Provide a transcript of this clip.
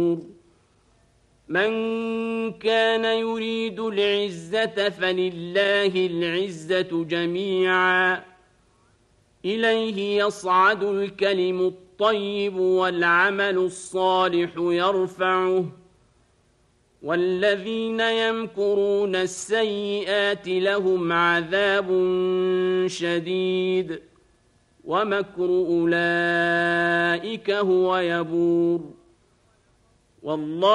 من كان يريد العزة فلله العزة جميعا إليه يصعد الكلم الطيب والعمل الصالح يرفعه والذين يمكرون السيئات لهم عذاب شديد ومكر أولئك هو يبور والله